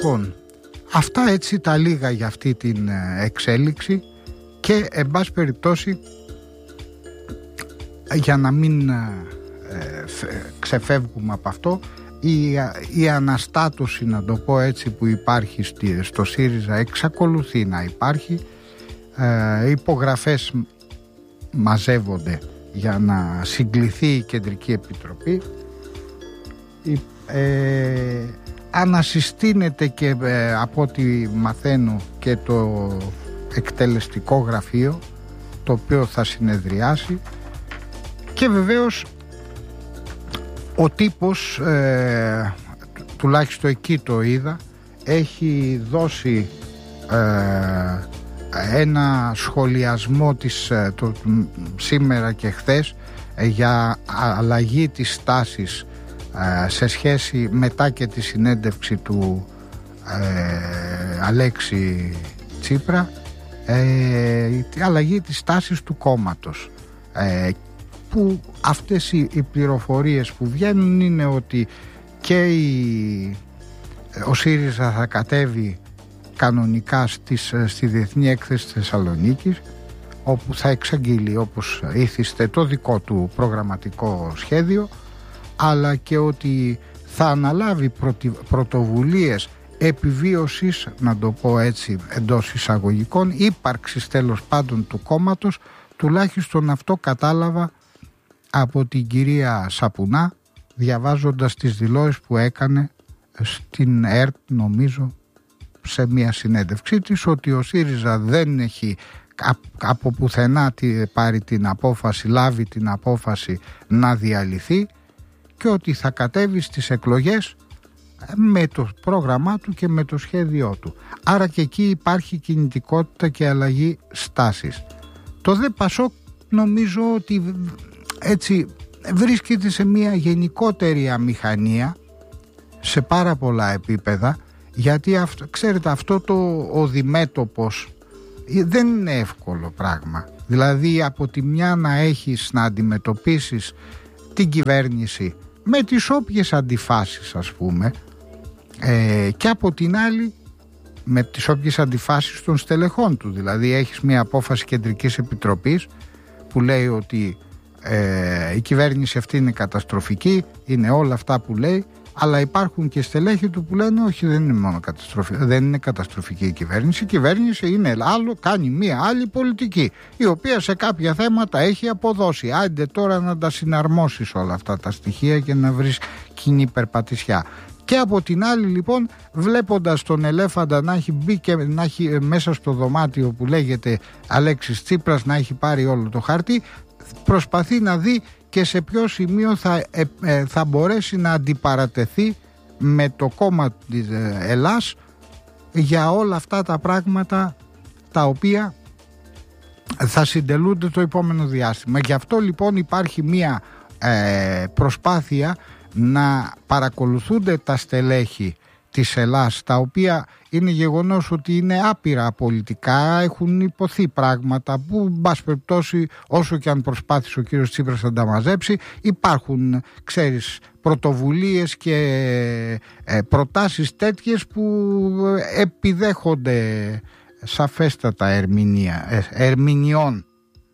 Λοιπόν, αυτά έτσι τα λίγα για αυτή την εξέλιξη και εν πάση περιπτώσει, για να μην ξεφεύγουμε από αυτό, η αναστάτωση, να το πω έτσι, που υπάρχει στο ΣΥΡΙΖΑ εξακολουθεί να υπάρχει. Υπογραφές μαζεύονται για να συγκληθεί η Κεντρική Επιτροπή. Ανασυστήνεται και από ό,τι μαθαίνω και το εκτελεστικό γραφείο, το οποίο θα συνεδριάσει, και βεβαίως ο τύπος, τουλάχιστον εκεί το είδα, έχει δώσει ένα σχολιασμό σήμερα και χθες για αλλαγή της στάσης σε σχέση μετά και τη συνέντευξη του Αλέξη Τσίπρα, η αλλαγή της στάσης του κόμματος, που αυτές οι πληροφορίες που βγαίνουν είναι ότι και ο ΣΥΡΙΖΑ θα κατέβει κανονικά στη Διεθνή Έκθεση Θεσσαλονίκης, όπου θα εξαγγείλει, όπως ήθιστε, το δικό του προγραμματικό σχέδιο, αλλά και ότι θα αναλάβει πρωτοβουλίες επιβίωσης, να το πω έτσι εντός εισαγωγικών, ύπαρξης τέλος πάντων του κόμματος. Τουλάχιστον αυτό κατάλαβα από την κυρία Σαπουνά, διαβάζοντας τις δηλώσεις που έκανε στην ΕΡΤ, νομίζω, σε μια συνέντευξή της, ότι ο ΣΥΡΙΖΑ δεν έχει από πουθενά πάρει την απόφαση, λάβει την απόφαση να διαλυθεί, και ότι θα κατέβει στις εκλογές με το πρόγραμμά του και με το σχέδιό του. Άρα και εκεί υπάρχει κινητικότητα και αλλαγή στάσης. Το ΔΕ ΠΑΣΟΚ νομίζω ότι έτσι βρίσκεται σε μια γενικότερη αμηχανία σε πάρα πολλά επίπεδα, γιατί ξέρετε, αυτό ο διμέτωπος δεν είναι εύκολο πράγμα. Δηλαδή από τη μια να έχεις να αντιμετωπίσεις την κυβέρνηση με τις όποιες αντιφάσεις, ας πούμε, και από την άλλη με τις όποιες αντιφάσεις των στελεχών του. Δηλαδή έχεις μια απόφαση Κεντρικής Επιτροπής που λέει ότι η κυβέρνηση αυτή είναι καταστροφική, είναι όλα αυτά που λέει, αλλά υπάρχουν και στελέχη του που λένε όχι, δεν είναι μόνο δεν είναι καταστροφική η κυβέρνηση. Η κυβέρνηση είναι άλλο, κάνει μία άλλη πολιτική, η οποία σε κάποια θέματα έχει αποδώσει. Άντε τώρα να τα συναρμόσεις όλα αυτά τα στοιχεία και να βρεις κοινή περπατησιά. Και από την άλλη, λοιπόν, βλέποντας τον ελέφαντα να έχει μπει και να έχει μέσα στο δωμάτιο που λέγεται Αλέξης Τσίπρας, να έχει πάρει όλο το χαρτί, προσπαθεί να δει και σε ποιο σημείο θα μπορέσει να αντιπαρατεθεί με το κόμμα της Ελλάς για όλα αυτά τα πράγματα τα οποία θα συντελούνται το επόμενο διάστημα. Γι' αυτό λοιπόν υπάρχει μία προσπάθεια να παρακολουθούνται τα στελέχη της Ελλάς, τα οποία είναι γεγονός ότι είναι άπειρα πολιτικά, έχουν υποθεί πράγματα που, εν πάση περιπτώσει, όσο και αν προσπάθησε ο κύριος Τσίπρας να τα μαζέψει, υπάρχουν, ξέρεις, πρωτοβουλίες και προτάσεις τέτοιες που επιδέχονται σαφέστατα ερμηνεών.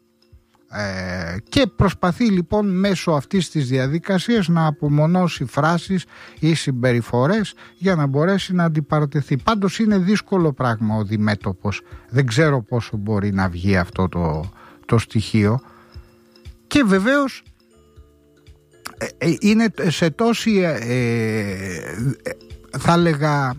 Και προσπαθεί λοιπόν μέσω αυτής της διαδικασίας να απομονώσει φράσεις ή συμπεριφορές για να μπορέσει να αντιπαρατεθεί. Πάντως είναι δύσκολο πράγμα ο διμέτωπος, δεν ξέρω πόσο μπορεί να βγει αυτό το στοιχείο, και βεβαίως είναι σε τόση θα έλεγα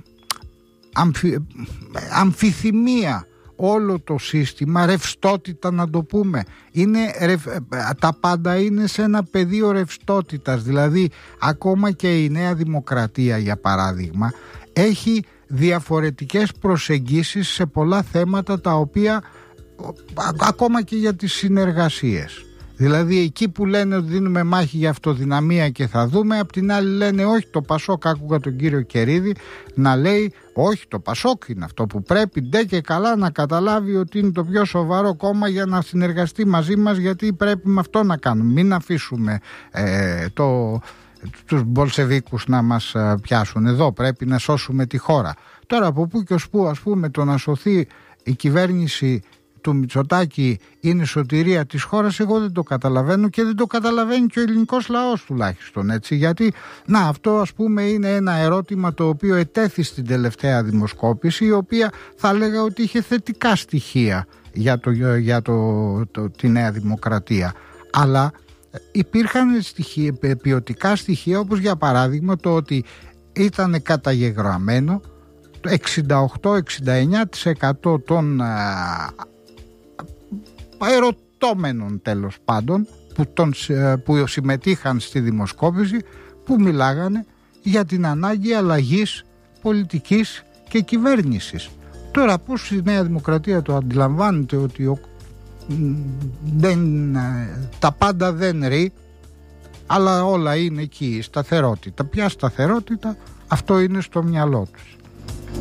αμφιθυμία όλο το σύστημα, ρευστότητα να το πούμε, τα πάντα είναι σε ένα πεδίο ρευστότητας. Δηλαδή ακόμα και η Νέα Δημοκρατία, για παράδειγμα, έχει διαφορετικές προσεγγίσεις σε πολλά θέματα, τα οποία ακόμα και για τις συνεργασίες. Δηλαδή εκεί που λένε ότι δίνουμε μάχη για αυτοδυναμία και θα δούμε, απ' την άλλη λένε όχι, το ΠΑΣΟΚ, άκουγα τον κύριο Κερίδη να λέει όχι, το ΠΑΣΟΚ είναι αυτό που πρέπει ντε και καλά να καταλάβει ότι είναι το πιο σοβαρό κόμμα για να συνεργαστεί μαζί μας, γιατί πρέπει με αυτό να κάνουμε, μην αφήσουμε τους Μπολσεβίκους να μας πιάσουν. Εδώ πρέπει να σώσουμε τη χώρα. Τώρα από πού και ως πού, ας πούμε, το να σωθεί η κυβέρνηση του Μητσοτάκη είναι σωτηρία της χώρας, εγώ δεν το καταλαβαίνω και δεν το καταλαβαίνει και ο ελληνικός λαός τουλάχιστον, έτσι, γιατί αυτό ας πούμε είναι ένα ερώτημα το οποίο ετέθη στην τελευταία δημοσκόπηση, η οποία θα έλεγα ότι είχε θετικά στοιχεία για τη Νέα Δημοκρατία, αλλά υπήρχαν ποιοτικά στοιχεία, όπως για παράδειγμα το ότι ήταν καταγεγραμμένο το 68-69% των ερωτώμενων τέλος πάντων που συμμετείχαν στη δημοσκόπηση, που μιλάγανε για την ανάγκη αλλαγής πολιτικής και κυβέρνησης. Τώρα πώς η Νέα Δημοκρατία το αντιλαμβάνεται ότι τα πάντα δεν ρει, αλλά όλα είναι εκεί, η σταθερότητα. Ποια σταθερότητα? Αυτό είναι στο μυαλό τους.